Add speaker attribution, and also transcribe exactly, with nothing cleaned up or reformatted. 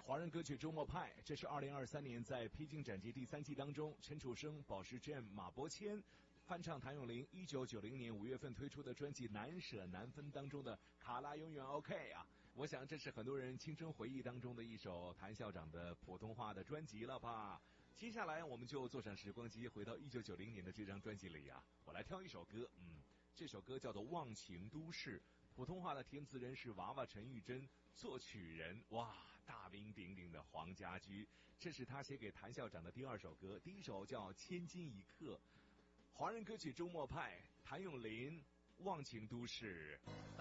Speaker 1: 华人歌曲周末派，这是二零二三年在披荆斩棘第三季当中，陈楚生、宝石 Jam、马伯骞翻唱谭咏麟一九九零年五月份推出的专辑《难舍难分》当中的《卡拉永远 OK》啊，我想这是很多人青春回忆当中的一首谭校长的普通话的专辑了吧。接下来我们就坐上时光机，回到一九九零年的这张专辑里啊，我来挑一首歌，嗯，这首歌叫做《忘情都市》，普通话的填词人是娃娃陈玉珍，作曲人哇大名鼎鼎的黄家驹，这是他写给谭校长的第二首歌，第一首叫《千金一刻》。华人歌曲周末派，谭咏麟《忘情都市》。